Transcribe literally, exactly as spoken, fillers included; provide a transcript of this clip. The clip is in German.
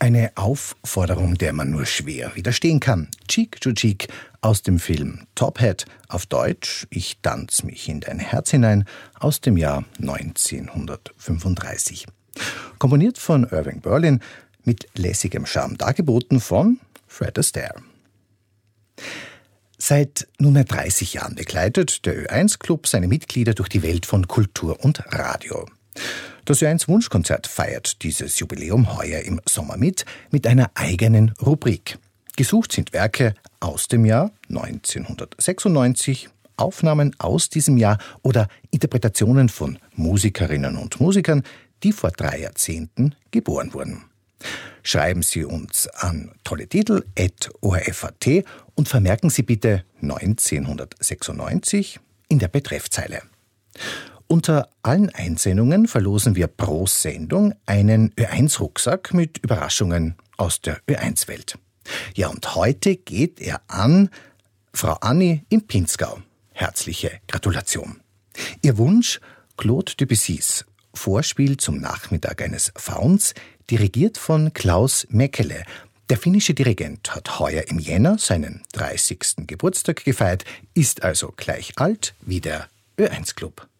Eine Aufforderung, der man nur schwer widerstehen kann. Cheek to Cheek aus dem Film Top Hat, auf Deutsch Ich tanz mich in dein Herz hinein, aus dem Jahr neunzehnhundertfünfunddreißig. Komponiert von Irving Berlin, mit lässigem Charme dargeboten von Fred Astaire. Seit nunmehr dreißig Jahren begleitet der Ö eins Club seine Mitglieder durch die Welt von Kultur und Radio. Das Ö eins Wunschkonzert feiert dieses Jubiläum heuer im Sommer mit, mit einer eigenen Rubrik. Gesucht sind Werke aus dem Jahr neunzehnhundertsechsundneunzig, Aufnahmen aus diesem Jahr oder Interpretationen von Musikerinnen und Musikern, die vor drei Jahrzehnten geboren wurden. Schreiben Sie uns an tolletitel at o r f punkt a t und vermerken Sie bitte neunzehnhundertsechsundneunzig in der Betreffzeile. Unter allen Einsendungen verlosen wir pro Sendung einen Ö eins Rucksack mit Überraschungen aus der Ö eins Welt. Ja, und heute geht er an Frau Anni im Pinzgau. Herzliche Gratulation. Ihr Wunsch: Claude Debussys Vorspiel zum Nachmittag eines Fauns, dirigiert von Klaus Mäkelä. Der finnische Dirigent hat heuer im Jänner seinen dreißigsten Geburtstag gefeiert, ist also gleich alt wie der Ö eins Club.